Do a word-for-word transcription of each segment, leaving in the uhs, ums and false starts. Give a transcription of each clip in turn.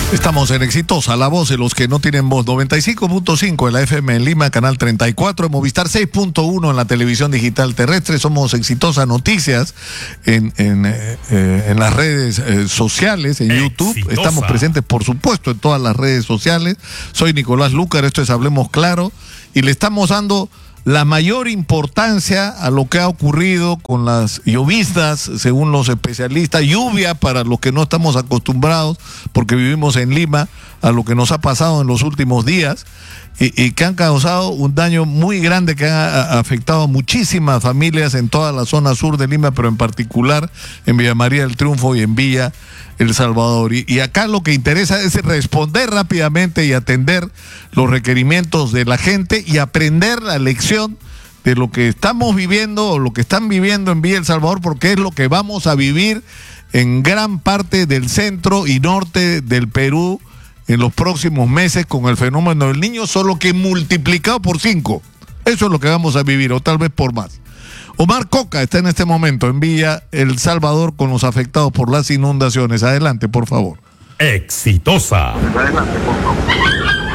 Estamos en Exitosa, la voz de los que no tienen voz. noventa y cinco punto cinco en la F M en Lima, canal treinta y cuatro, en Movistar seis punto uno en la televisión digital terrestre. Somos Exitosa Noticias en, en, eh, eh, en las redes eh, sociales, en YouTube. Exitosa. Estamos presentes, por supuesto, en todas las redes sociales. Soy Nicolás Lúcar, esto es Hablemos Claro, y le estamos dando la mayor importancia a lo que ha ocurrido con las lloviznas, según los especialistas, lluvia para los que no estamos acostumbrados, porque vivimos en Lima, a lo que nos ha pasado en los últimos días, y, y que han causado un daño muy grande que ha afectado a muchísimas familias en toda la zona sur de Lima, pero en particular en Villa María del Triunfo y en Villa El Salvador. Y, y acá lo que interesa es responder rápidamente y atender los requerimientos de la gente y aprender la lección de lo que estamos viviendo o lo que están viviendo en Villa El Salvador, porque es lo que vamos a vivir en gran parte del centro y norte del Perú en los próximos meses con el fenómeno del Niño, solo que multiplicado por cinco. Eso es lo que vamos a vivir, o tal vez por más. Omar Coca está en este momento en Villa El Salvador con los afectados por las inundaciones. Adelante, por favor. Exitosa. Adelante, por favor.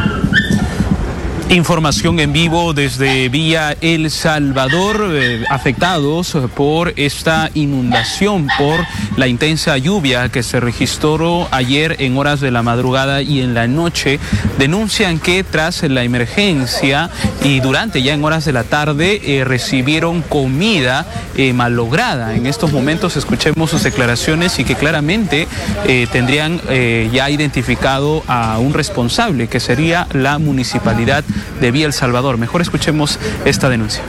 Información en vivo desde Villa El Salvador, eh, afectados por esta inundación, por la intensa lluvia que se registró ayer en horas de la madrugada y en la noche. Denuncian que tras la emergencia y durante ya en horas de la tarde eh, recibieron comida eh, malograda. En estos momentos escuchemos sus declaraciones y que claramente eh, tendrían eh, ya identificado a un responsable, que sería la municipalidad de Villa El Salvador. Mejor escuchemos esta denuncia.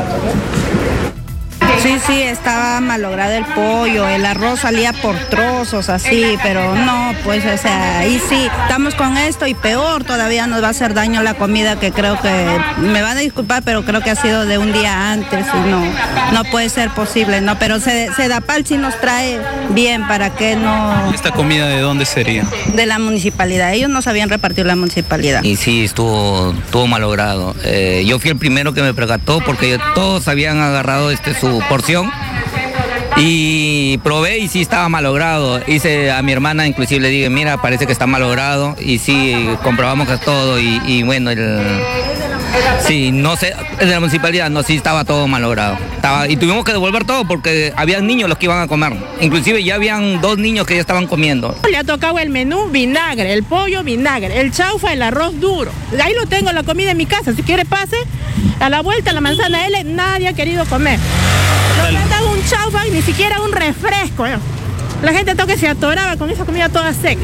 Sí, sí, estaba malogrado el pollo, el arroz salía por trozos así, pero no, pues, o sea, ahí sí, estamos con esto y peor todavía nos va a hacer daño la comida, que creo que, me van a disculpar, pero creo que ha sido de un día antes y no, no puede ser posible, ¿no? Pero Sedapal sí nos trae bien para que no... ¿Esta comida de dónde sería? De la municipalidad, ellos nos habían repartido la municipalidad. Y sí, estuvo, estuvo malogrado. Eh, yo fui el primero que me percató porque todos habían agarrado este su porción y probé y sí estaba malogrado. Hice a mi hermana, inclusive le dije, mira, parece que está malogrado, y sí, comprobamos que es todo y, y bueno, el, sí, no sé, de la municipalidad, no, sí estaba todo malogrado. Estaba, y tuvimos que devolver todo porque habían niños los que iban a comer. Inclusive ya habían dos niños que ya estaban comiendo. Le ha tocado el menú vinagre, el pollo vinagre, el chaufa, el arroz duro. Ahí lo tengo, la comida en mi casa. Si quiere pase, a la vuelta, la manzana L, nadie ha querido comer. Nos han dado un chaufa y ni siquiera un refresco. ¿eh? La gente toca que se atoraba con esa comida toda seca.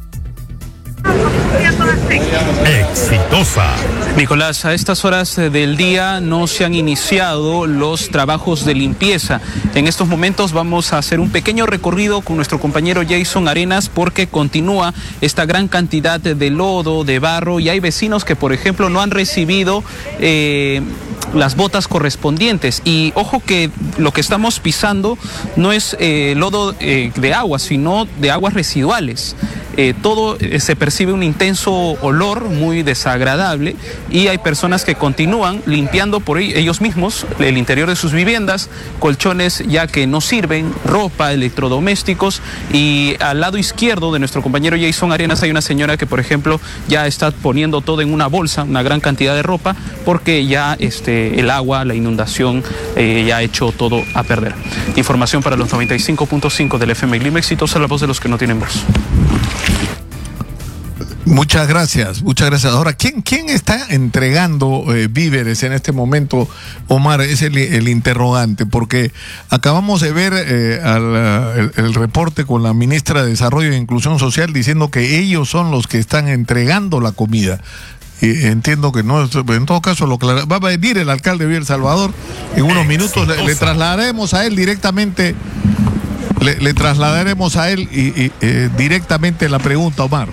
Exitosa. Nicolás, a estas horas del día no se han iniciado los trabajos de limpieza. En estos momentos vamos a hacer un pequeño recorrido con nuestro compañero Jason Arenas, porque continúa esta gran cantidad de lodo, de barro, y hay vecinos que, por ejemplo, no han recibido eh, las botas correspondientes. Y ojo que lo que estamos pisando no es eh, lodo eh, de agua, sino de aguas residuales. Eh, todo eh, se percibe un intenso olor muy desagradable, y hay personas que continúan limpiando por ellos mismos el interior de sus viviendas, colchones ya que no sirven, ropa, electrodomésticos. Y al lado izquierdo de nuestro compañero Jason Arenas hay una señora que, por ejemplo, ya está poniendo todo en una bolsa, una gran cantidad de ropa, porque ya este, el agua, la inundación eh, ya ha hecho todo a perder. Información para los noventa y cinco punto cinco del F M Lima. Exitosa, la voz de los que no tienen voz. Muchas gracias, muchas gracias. Ahora, ¿quién, quién está entregando eh, víveres en este momento, Omar? Es el, el interrogante, porque acabamos de ver eh, al, el, el reporte con la ministra de Desarrollo e Inclusión Social diciendo que ellos son los que están entregando la comida. Y entiendo que no, en todo caso lo clara, va a venir el alcalde de Villa El Salvador en unos minutos, le, le trasladaremos a él directamente, le, le trasladaremos a él y, y, eh, directamente la pregunta, Omar.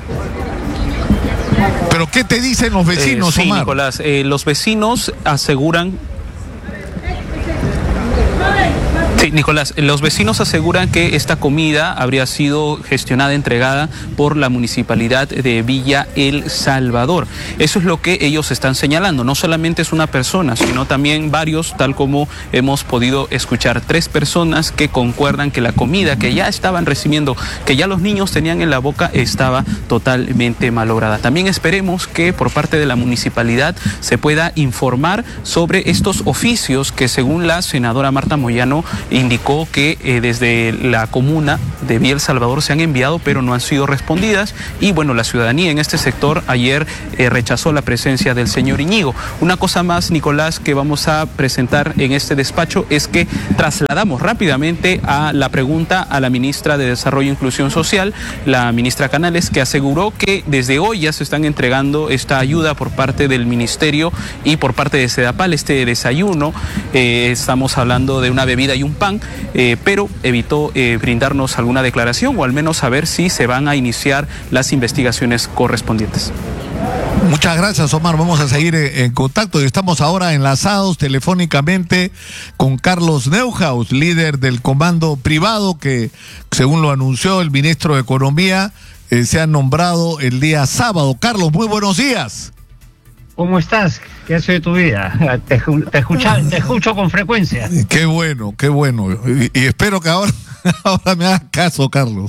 ¿Pero qué te dicen los vecinos, eh, sí, Omar? Nicolás, eh, los vecinos aseguran... Sí, Nicolás, los vecinos aseguran que esta comida habría sido gestionada, entregada por la municipalidad de Villa El Salvador. Eso es lo que ellos están señalando. No solamente es una persona, sino también varios, tal como hemos podido escuchar, tres personas que concuerdan que la comida que ya estaban recibiendo, que ya los niños tenían en la boca, estaba totalmente malograda. También esperemos que por parte de la municipalidad se pueda informar sobre estos oficios que, según la senadora Marta Moyano, indicó que eh, desde la comuna de Villa El Salvador se han enviado, pero no han sido respondidas. Y bueno, la ciudadanía en este sector ayer eh, rechazó la presencia del señor Iñigo. Una cosa más, Nicolás, que vamos a presentar en este despacho es que trasladamos rápidamente a la pregunta a la ministra de Desarrollo e Inclusión Social, la ministra Canales, que aseguró que desde hoy ya se están entregando esta ayuda por parte del ministerio y por parte de Sedapal, este desayuno. Eh, estamos hablando de una bebida y un pan, eh, pero evitó eh, brindarnos alguna declaración o al menos saber si se van a iniciar las investigaciones correspondientes. Muchas gracias, Omar. Vamos a seguir en contacto y estamos ahora enlazados telefónicamente con Carlos Neuhaus, líder del comando privado que, según lo anunció el ministro de Economía, eh, se ha nombrado el día sábado. Carlos, muy buenos días. ¿Cómo estás? ¿Qué hace de tu vida? Te, te, escucha, te escucho con frecuencia. Qué bueno, qué bueno. Y, y espero que ahora, ahora me hagas caso, Carlos.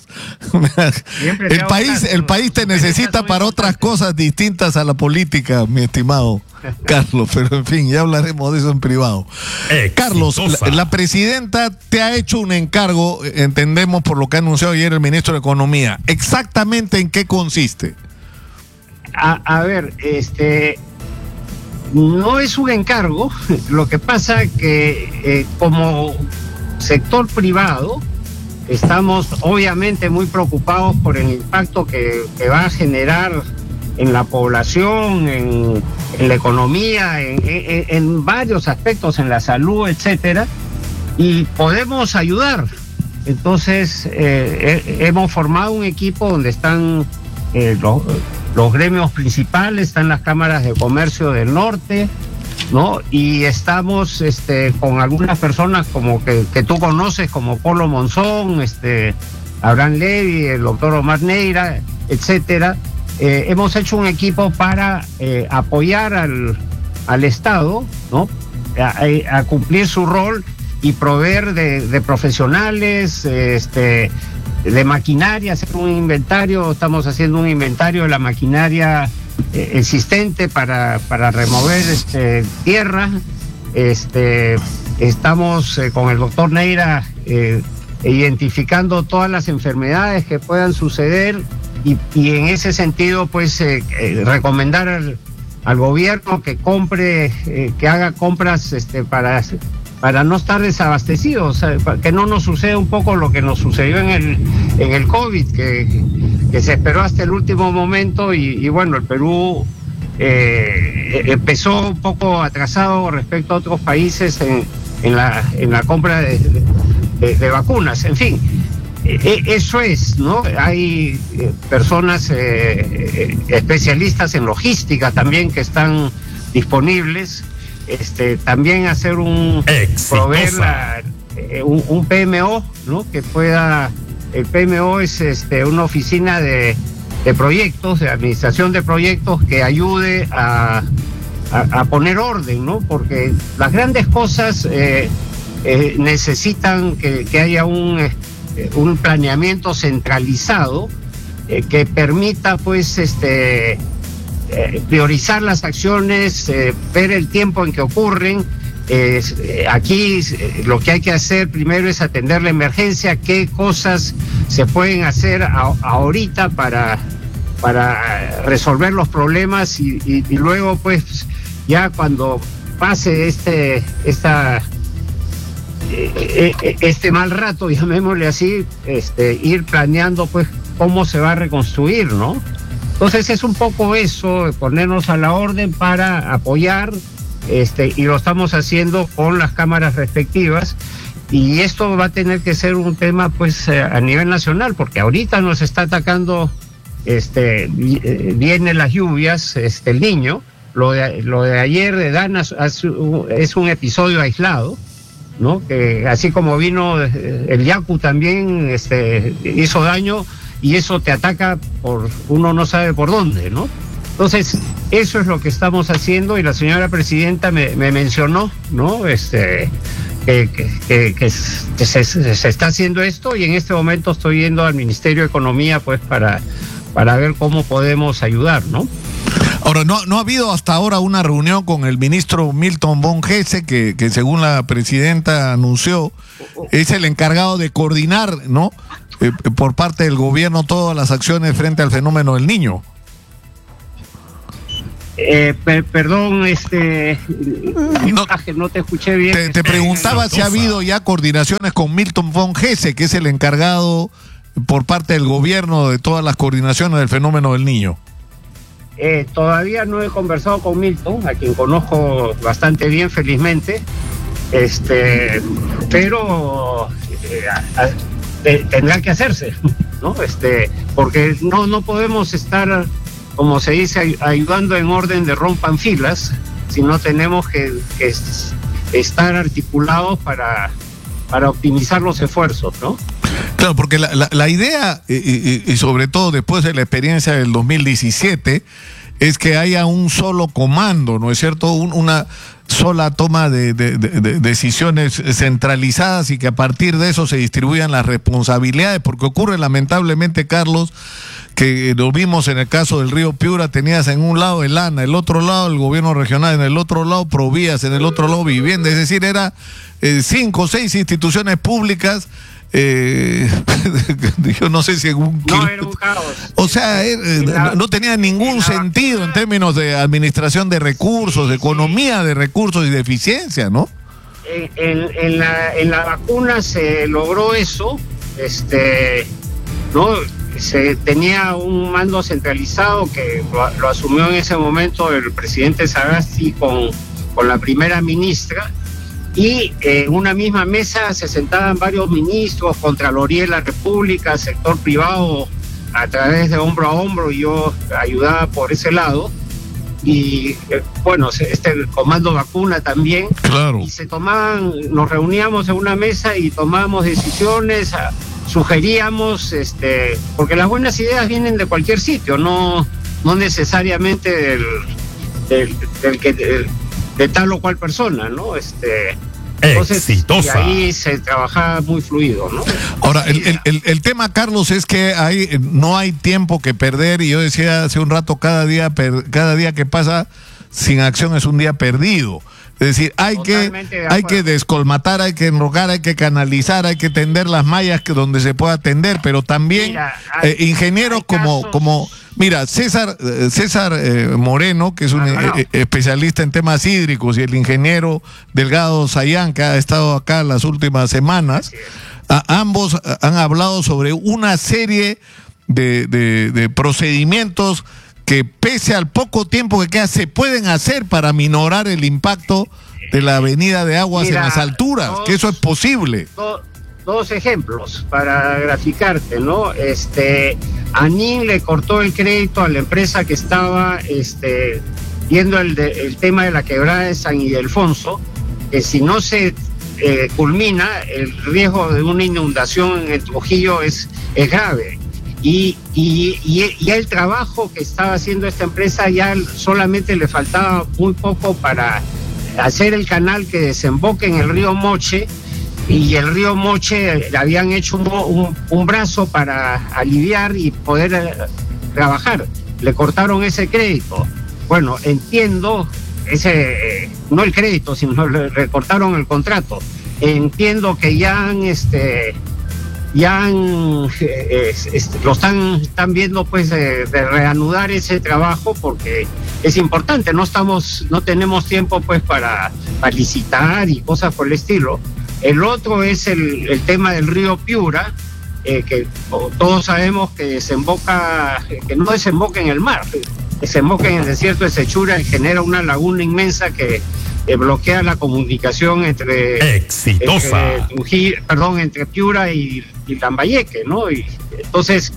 El país, caso. el país te necesita para otras cosas distintas a la política, mi estimado Carlos. Pero en fin, ya hablaremos de eso en privado. Exitosa. Carlos, la, la presidenta te ha hecho un encargo, entendemos por lo que ha anunciado ayer el ministro de Economía. ¿Exactamente en qué consiste? A, a ver, este... no es un encargo, lo que pasa que eh, como sector privado estamos obviamente muy preocupados por el impacto que, que va a generar en la población, en, en la economía, en, en, en varios aspectos, en la salud, etcétera, y podemos ayudar. Entonces eh, he, hemos formado un equipo donde están eh, los Los gremios principales, están las cámaras de comercio del norte, ¿no? Y estamos este, con algunas personas como que, que tú conoces, como Polo Monzón, este, Abraham Levy, el doctor Omar Neira, etcétera. Eh, hemos hecho un equipo para eh, apoyar al, al Estado, ¿no? A, a cumplir su rol y proveer de, de profesionales, este... de maquinaria, hacer un inventario. Estamos haciendo un inventario de la maquinaria eh, existente para, para remover este, tierra. Este, estamos eh, con el doctor Neira eh, identificando todas las enfermedades que puedan suceder y, y en ese sentido pues eh, eh, recomendar al, al gobierno que compre, eh, que haga compras este, para... para no estar desabastecidos, que no nos suceda un poco lo que nos sucedió en el en el COVID, que, que se esperó hasta el último momento y, y bueno, el Perú eh, empezó un poco atrasado respecto a otros países en, en, la, en la compra de, de, de vacunas. En fin, eh, eso es, ¿no? Hay eh, personas eh, especialistas en logística también que están disponibles. Este, también hacer un Exitosa. proveer la, eh, un, un P M O, ¿no? Que pueda, el P M O es este, una oficina de, de proyectos, de administración de proyectos que ayude a, a, a poner orden, ¿no? Porque las grandes cosas eh, eh, necesitan que, que haya un, eh, un planeamiento centralizado eh, que permita pues este Eh, priorizar las acciones, eh, ver el tiempo en que ocurren. Eh, eh, aquí eh, lo que hay que hacer primero es atender la emergencia, qué cosas se pueden hacer a, ahorita para, para resolver los problemas y, y, y luego pues ya cuando pase este, esta, eh, eh, este mal rato, llamémosle así, este, ir planeando pues cómo se va a reconstruir, ¿no? Entonces es un poco eso, ponernos a la orden para apoyar, este, y lo estamos haciendo con las cámaras respectivas, y esto va a tener que ser un tema pues a nivel nacional, porque ahorita nos está atacando, este, vienen las lluvias, este, el Niño, lo de, lo de ayer de Dana es un episodio aislado, ¿no? Que así como vino el Yaku también este, hizo daño y eso te ataca por uno no sabe por dónde, ¿no? Entonces, eso es lo que estamos haciendo y la señora presidenta me, me mencionó, ¿no? Este, que, que, que, que se, se está haciendo esto y en este momento estoy yendo al Ministerio de Economía pues para, para ver cómo podemos ayudar, ¿no? Ahora, no, no ha habido hasta ahora una reunión con el ministro Milton von Gese, que, que según la presidenta anunció, es el encargado de coordinar, ¿no? Eh, por parte del gobierno todas las acciones frente al fenómeno del Niño. Eh, per, perdón, este, no, no te escuché bien. Te, te preguntaba si ha habido ya coordinaciones con Milton von Gese, que es el encargado por parte del gobierno de todas las coordinaciones del fenómeno del Niño. Eh, todavía no he conversado con Milton, a quien conozco bastante bien, felizmente, este, pero eh, a, a, te, tendrá que hacerse, ¿no? Este, porque no, no podemos estar, como se dice, ayudando en orden de rompan filas, sino tenemos que, que estar articulados para, para optimizar los esfuerzos, ¿no? Claro, porque la, la, la idea, y, y, y sobre todo después de la experiencia del dos mil diecisiete, es que haya un solo comando, ¿no es cierto? Un, una sola toma de, de, de, de decisiones centralizadas y que a partir de eso se distribuyan las responsabilidades, porque ocurre lamentablemente, Carlos, que lo vimos en el caso del río Piura, tenías en un lado el ANA, el otro lado el gobierno regional, en el otro lado Provías, en el otro lado Vivienda, es decir, era eh, cinco o seis instituciones públicas. Eh, yo no sé si en un no, era un caos. O sea, eh, la, no tenía ningún sentido en términos de administración de recursos, de economía de recursos y de eficiencia, ¿no? En, en, en, la, en la vacuna se logró eso, este, ¿no? Se tenía un mando centralizado que lo, lo asumió en ese momento el presidente Sagasti con, con la primera ministra. Y en eh, una misma mesa se sentaban varios ministros, Contraloría de la República, sector privado, a través de hombro a hombro, y yo ayudaba por ese lado. Y eh, bueno, este el comando vacuna también. Claro. Y se tomaban, nos reuníamos en una mesa y tomábamos decisiones, a, sugeríamos, este, porque las buenas ideas vienen de cualquier sitio, no, no necesariamente del, del, del que... Del, de tal o cual persona, ¿no? Este, entonces, Exitosa. Y ahí se trabajaba muy fluido, ¿no? Ahora, el, el, el, el tema, Carlos, es que hay, no hay tiempo que perder, y yo decía hace un rato, cada día, per, cada día que pasa sin acción es un día perdido. Es decir, hay que, hay que descolmatar, hay que enrocar, hay que canalizar, hay que tender las mallas que donde se pueda tender, pero también mira, hay, eh, ingenieros como, casos... como, mira, César, César eh, Moreno, que es un ah, no. eh, especialista en temas hídricos, y el ingeniero Delgado Sayán, que ha estado acá las últimas semanas, a, ambos han hablado sobre una serie de, de, de procedimientos que pese al poco tiempo que queda se pueden hacer para minorar el impacto de la venida de aguas Mira, en las alturas, dos, que eso es posible. Dos, dos ejemplos para graficarte, ¿no? Este, ANIN le cortó el crédito a la empresa que estaba este, viendo el, de, el tema de la quebrada de San Ildefonso, que si no se eh, culmina, el riesgo de una inundación en Trujillo es, es grave. Y, y, y, y el trabajo que estaba haciendo esta empresa ya solamente le faltaba muy poco para hacer el canal que desemboque en el río Moche, y el río Moche le habían hecho un, un, un brazo para aliviar y poder eh, trabajar. Le cortaron ese crédito. Bueno, entiendo, ese eh, no el crédito, sino le recortaron el contrato. Entiendo que ya han... este ya han, eh, este, lo están, están viendo pues de, de reanudar ese trabajo porque es importante, no estamos, no tenemos tiempo pues para, para licitar y cosas por el estilo. El otro es el, el tema del río Piura, eh, que todos sabemos que desemboca, que no desemboca en el mar, desemboca en el desierto de Sechura y genera una laguna inmensa que eh, bloquea la comunicación entre Exitosa. entre Trujillo, perdón, entre Piura y, y Lambayeque, ¿no? Y entonces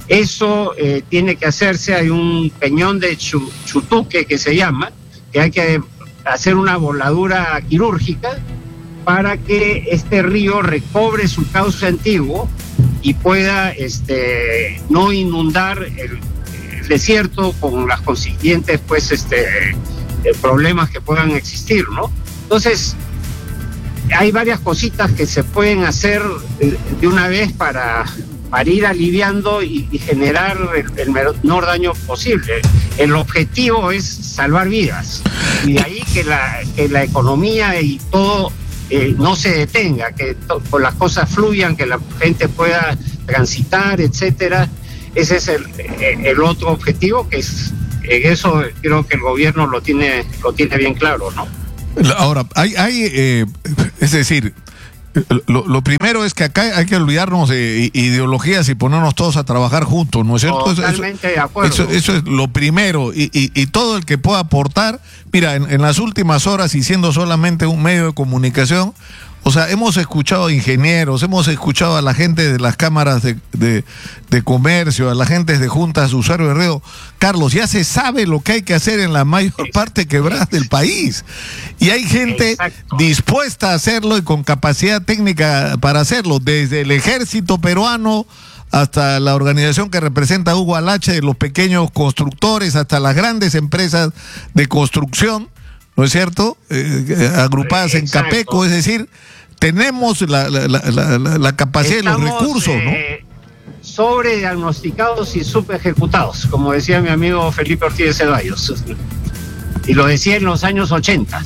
eso eh, tiene que hacerse. Hay un peñón de chu, Chutuque que se llama, que hay que hacer una voladura quirúrgica para que este río recobre su cauce antiguo y pueda este, no inundar el, el desierto con las consiguientes pues, este, problemas que puedan existir, ¿no? Entonces, hay varias cositas que se pueden hacer de una vez para, para ir aliviando y, y generar el, el menor daño posible. El objetivo es salvar vidas y de ahí que la, que la economía y todo eh, no se detenga, que to, las cosas fluyan, que la gente pueda transitar, etcétera. Ese es el, el otro objetivo, que es en eso creo que el gobierno lo tiene, lo tiene bien claro, ¿no? Ahora, hay, hay eh, es decir, lo, lo primero es que acá hay que olvidarnos de ideologías y ponernos todos a trabajar juntos, ¿no es cierto? Totalmente eso, de acuerdo. Eso, eso es lo primero, y, y, y todo el que pueda aportar, mira, en, en las últimas horas, y siendo solamente un medio de comunicación, o sea, hemos escuchado a ingenieros, hemos escuchado a la gente de las cámaras de, de, de comercio, a la gente de juntas de usuario de río. Carlos, ya se sabe lo que hay que hacer en la mayor parte quebradas del país. Y hay gente Exacto. dispuesta a hacerlo y con capacidad técnica para hacerlo, desde el ejército peruano hasta la organización que representa a Hugo Alache, de los pequeños constructores, hasta las grandes empresas de construcción, ¿no es cierto? Eh, agrupadas en Exacto. Capeco, es decir, tenemos la, la, la, la, la capacidad Estamos, y los recursos, ¿no? Eh, sobrediagnosticados y subejecutados, como decía mi amigo Felipe Ortiz de Ceballos. Y lo decía en los años ochenta.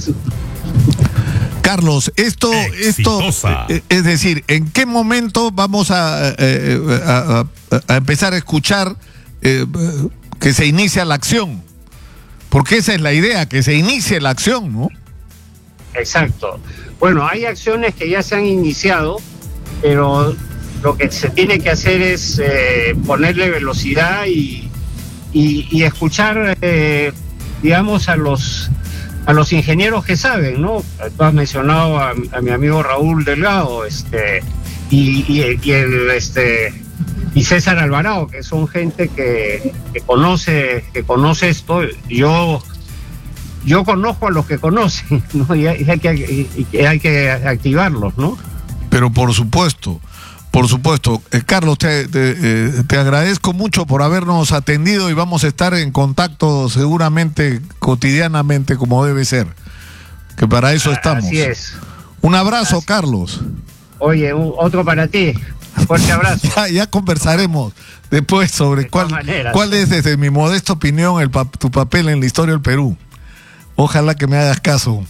Carlos, esto, esto, eh, es decir, ¿en qué momento vamos a, eh, a, a, a empezar a escuchar eh, que se inicia la acción? Porque esa es la idea, que se inicie la acción, ¿no? Exacto. Bueno, hay acciones que ya se han iniciado, pero lo que se tiene que hacer es eh, ponerle velocidad y, y, y escuchar, eh, digamos, a los a los ingenieros que saben, ¿no? Tú has mencionado a, a mi amigo Raúl Delgado, este, y, y, y el este y César Alvarado, que son gente que, que conoce, que conoce esto. Yo yo conozco a los que conocen, ¿no? Y hay, hay que y hay que activarlos, ¿no? Pero por supuesto. Por supuesto. Eh, Carlos, te, te, eh, te agradezco mucho por habernos atendido y vamos a estar en contacto seguramente cotidianamente como debe ser, que para eso estamos. Así es. Un abrazo, Así. Carlos. Oye, un, otro para ti. Fuerte abrazo. ya, ya conversaremos después sobre cuál, cuál es, desde mi modesta opinión, el pa tu papel en la historia del Perú. Ojalá que me hagas caso.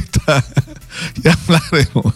Ya hablaremos.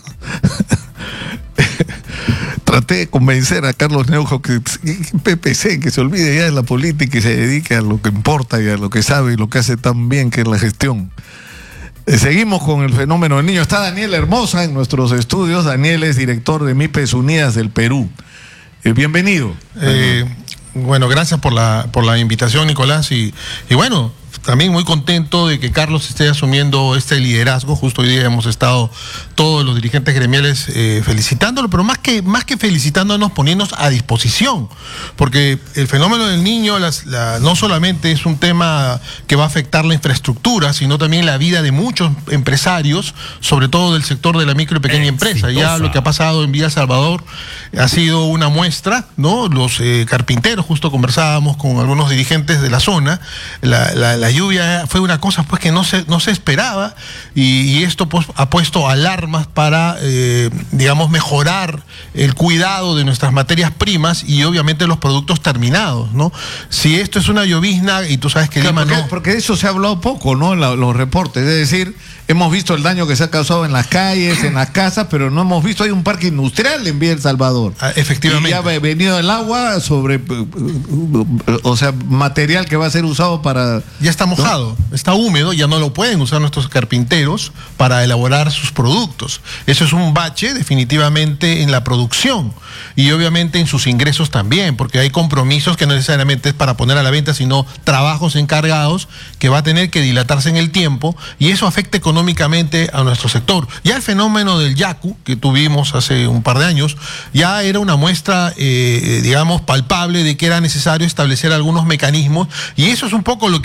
Traté de convencer a Carlos Neujo que, que P P C, que se olvide ya de la política y se dedique a lo que importa y a lo que sabe y lo que hace tan bien, que es la gestión. Eh, seguimos con el fenómeno del niño. Está Daniel Hermosa en nuestros estudios. Daniel es director de MIPES Unidas del Perú. Eh, bienvenido. Eh, bueno, gracias por la, por la invitación, Nicolás. Y, y bueno, también muy contento de que Carlos esté asumiendo este liderazgo. Justo hoy día hemos estado todos los dirigentes gremiales eh, felicitándolo, pero más que, más que felicitándonos, poniéndonos a disposición, porque el fenómeno del niño las, la, no solamente es un tema que va a afectar la infraestructura, sino también la vida de muchos empresarios, sobre todo del sector de la micro y pequeña Exitosa. empresa. Ya lo que ha pasado en Villa Salvador ha sido una muestra, ¿no? Los eh, carpinteros, justo conversábamos con algunos dirigentes de la zona, la, la, la lluvia fue una cosa pues que no se, no se esperaba, y, y esto pues ha puesto alarmas para, eh, digamos, mejorar el cuidado de nuestras materias primas y obviamente los productos terminados, ¿no? Si esto es una llovizna, y tú sabes que Claro, Lima porque, no... porque de eso se ha hablado poco, ¿no? La, los reportes, es decir, hemos visto el daño que se ha causado en las calles, en las casas, pero no hemos visto, hay un parque industrial en Villa El Salvador. Ah, efectivamente. Y ya ha venido el agua sobre, o sea, material que va a ser usado para... Ya está mojado, ¿no? Está húmedo, ya no lo pueden usar nuestros carpinteros para elaborar sus productos. Eso es un bache definitivamente en la producción y obviamente en sus ingresos también, porque hay compromisos que no necesariamente es para poner a la venta, sino trabajos encargados que va a tener que dilatarse en el tiempo, y eso afecta económicamente a nuestro sector. Ya el fenómeno del Yaku, que tuvimos hace un par de años, ya era una muestra, eh, digamos, palpable de que era necesario establecer algunos mecanismos, y eso es un poco lo que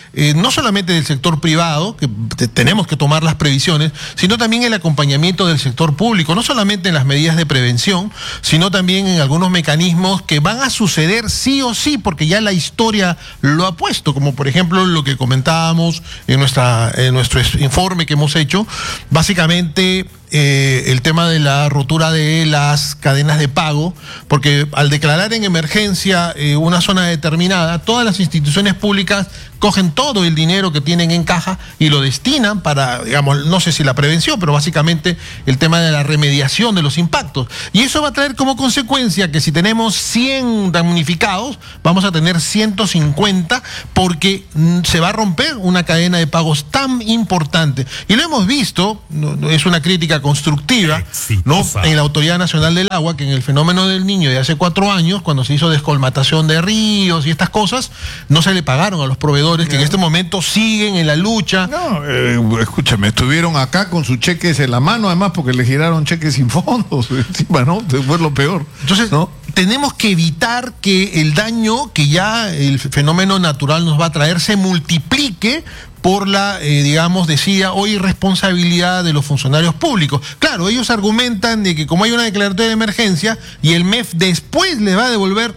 eh, no solamente del sector privado, que te, tenemos que tomar las previsiones, sino también el acompañamiento del sector público, no solamente en las medidas de prevención, sino también en algunos mecanismos que van a suceder sí o sí, porque ya la historia lo ha puesto, como por ejemplo lo que comentábamos en, nuestra, en nuestro informe que hemos hecho, básicamente eh, el tema de la rotura de las cadenas de pago, porque al declarar en emergencia eh, una zona determinada, todas las instituciones públicas cogen todo el dinero que tienen en caja y lo destinan para, digamos, no sé si la prevención, pero básicamente el tema de la remediación de los impactos. Y eso va a traer como consecuencia que si tenemos cien damnificados, vamos a tener ciento cincuenta, porque mm, se va a romper una cadena de pagos tan importante. Y lo hemos visto, no, no, es una crítica constructiva, ¿no?, en la Autoridad Nacional del Agua, que en el fenómeno del Niño de hace cuatro años, cuando se hizo descolmatación de ríos y estas cosas, no se le pagaron a los proveedores que en este momento siguen en la lucha. No, eh, escúchame, estuvieron acá con sus cheques en la mano, además, porque le giraron cheques sin fondos, encima, ¿no? Fue lo peor. Entonces, ¿no?, tenemos que evitar que el daño que ya el fenómeno natural nos va a traer se multiplique por la, eh, digamos, decía hoy, responsabilidad de los funcionarios públicos. Claro, ellos argumentan de que como hay una declaratoria de emergencia y el M E F después le va a devolver